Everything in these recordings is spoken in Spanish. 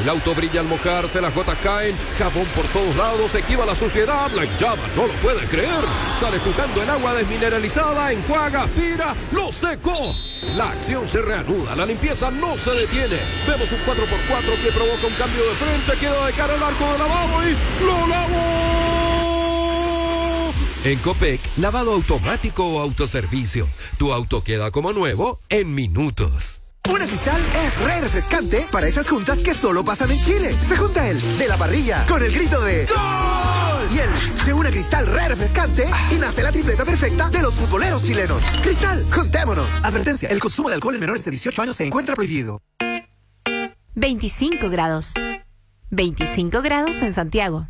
El auto brilla al mojarse, las gotas caen, jabón por todos lados, esquiva la suciedad, la llama no lo puede creer. Sale jugando el agua desmineralizada, enjuaga, aspira, lo secó. La acción se reanuda, la limpieza no se detiene. Vemos un 4x4 que provoca un cambio de frente, queda de cara al arco de lavado y ¡lo lavó! En Copec, lavado automático o autoservicio. Tu auto queda como nuevo en minutos. Una Cristal es re refrescante para esas juntas que solo pasan en Chile. Se junta el de la parrilla con el grito de ¡Gol! Y el de una Cristal re refrescante y nace la tripleta perfecta de los futboleros chilenos. Cristal, juntémonos. Advertencia, el consumo de alcohol en menores de 18 años se encuentra prohibido. 25 grados. 25 grados en Santiago.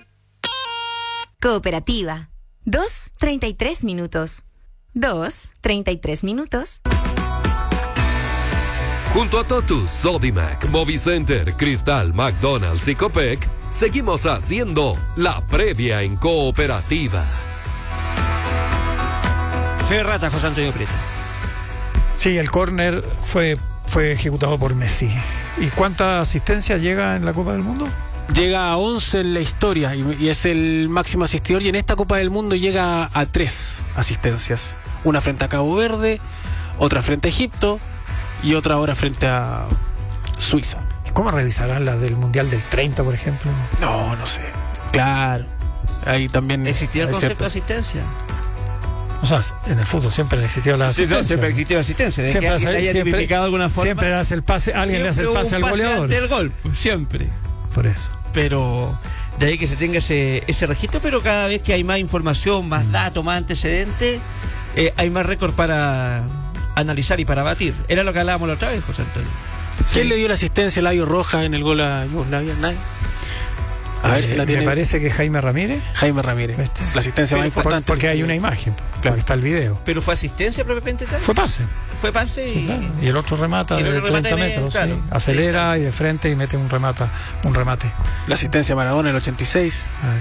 Cooperativa. 2:33 minutos. 2:33 minutos. Junto a Totus, Sodimac, Movicenter, Cristal, McDonald's y Copec, seguimos haciendo la previa en Cooperativa. Ferrata, José Antonio Prieto. Sí, el córner fue ejecutado por Messi. ¿Y cuántas asistencias llega en la Copa del Mundo? Llega a 11 en la historia y es el máximo asistidor, y en esta Copa del Mundo llega a 3 asistencias. Una frente a Cabo Verde, otra frente a Egipto y otra ahora frente a Suiza. ¿Cómo revisarán las del Mundial del 30, por ejemplo? No sé. Claro. Ahí también ¿Existía el concepto de asistencia? O sea, en el fútbol siempre ha existido la asistencia. Sí, siempre existió la asistencia. De siempre que haya tipificado de alguna forma. Siempre hace el pase, alguien le hace el pase al goleador. Del gol, siempre. Por eso. Pero de ahí que se tenga ese registro, pero cada vez que hay más información, más datos, más antecedentes, hay más récord para analizar y para batir. Era lo que hablábamos la otra vez, José Antonio. ¿Quién le dio la asistencia a Laio Roja en el gol a Yugoslavia? ¿Nadie? A ver si la tiene. Me parece que Jaime Ramírez. Jaime Ramírez. La asistencia más importante. Porque hay una imagen, porque está el video. ¿Pero fue asistencia propiamente tal? Fue pase. Fue pase sí, claro. Y el otro remata de 30 metros. Claro. Sí. Acelera y de frente y mete un remate. La asistencia a Maradona en el 86.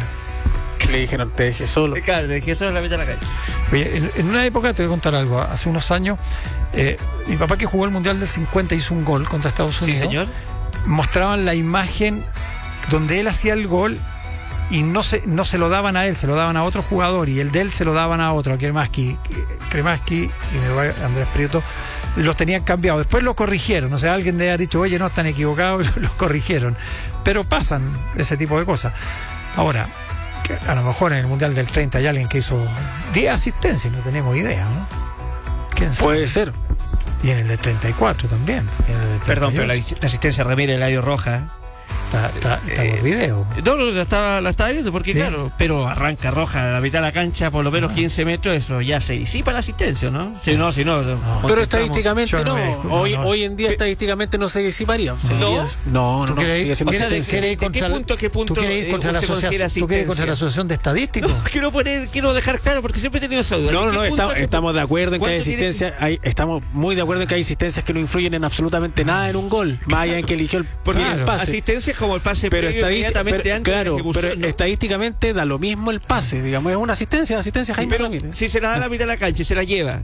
Le dijeron, te dejé solo. Claro, te dejé solo en la mitad de la calle. Oye, en una época, te voy a contar algo. Hace unos años, mi papá, que jugó el Mundial del 50, hizo un gol contra Estados Unidos. Sí, señor. Mostraban la imagen donde él hacía el gol y no se lo daban a él, se lo daban a otro jugador, y el de él se lo daban a otro, a Kremaski y me va Andrés Prieto, los tenían cambiados. Después lo corrigieron, o sea, alguien le ha dicho, oye, no, están equivocados, y los corrigieron. Pero pasan ese tipo de cosas. Ahora, a lo mejor en el Mundial del 30 hay alguien que hizo 10 asistencias, no tenemos idea, ¿no? ¿Quién sabe? Puede ser. Y en el del 34 también. Perdón, pero la asistencia de Ramírez, Laio Roja está por video. No, la estaba viendo, porque sí, claro, pero arranca Roja a la mitad de la cancha, por lo menos 15 metros, eso ya se disipa la asistencia, ¿no? Si no. Pero estadísticamente no. Hoy en día estadísticamente no se disiparía. No. ¿Tú quieres ir contra la Asociación de Estadísticos? Quiero dejar claro, porque siempre he tenido esa duda. No, estamos de acuerdo en que hay asistencias, estamos muy de acuerdo en que hay asistencias que no influyen en absolutamente nada en un gol, más allá en que eligió el pase. Asistencia es como el pase pero pero estadísticamente da lo mismo el pase, digamos, es una asistencia Jaime Ramírez. Si se la da a la mitad de la cancha, se la lleva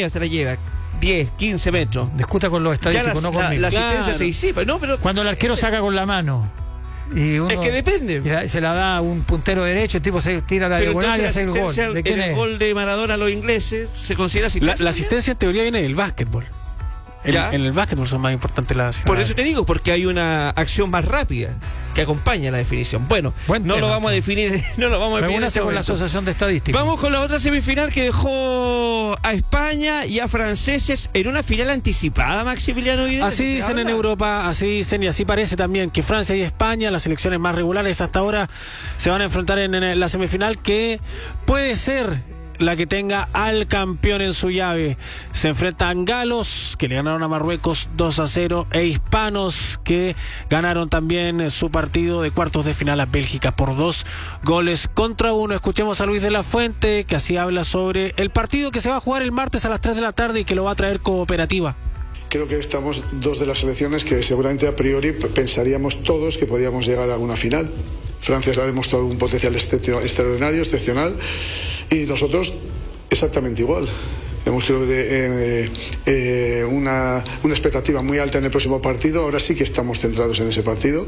10, 15 metros. Discuta con los estadísticos, no conmigo. La asistencia se disipa, pero cuando el arquero saca con la mano y uno, es que depende. Se la da a un puntero derecho, el tipo se tira a la diagonal y hace el gol. ¿De quién es? El gol de Maradona a los ingleses se considera asistencia. La asistencia en teoría viene del básquetbol. En el básquetbol son más importantes las asistencias. Por eso te digo, porque hay una acción más rápida que acompaña la definición. Bueno, lo vamos a definir. Reúnase con la Asociación de Estadísticos. Vamos con la otra semifinal que dejó a España y a franceses en una final anticipada, Maximiliano Vidal. Así dicen en Europa, así dicen, y así parece también que Francia y España, las selecciones más regulares hasta ahora, se van a enfrentar en la semifinal, que puede ser la que tenga al campeón en su llave. Se enfrentan galos, que le ganaron a Marruecos 2-0, e hispanos, que ganaron también su partido de cuartos de final a Bélgica por 2-1. Escuchemos a Luis de la Fuente, que así habla sobre el partido que se va a jugar el martes a las 3 de la tarde y que lo va a traer Cooperativa. Creo que estamos dos de las selecciones que seguramente a priori pensaríamos todos que podíamos llegar a una final. Francia ha demostrado un potencial extraordinario, excepcional, y nosotros exactamente igual. Hemos creo una expectativa muy alta en el próximo partido. Ahora sí que estamos centrados en ese partido.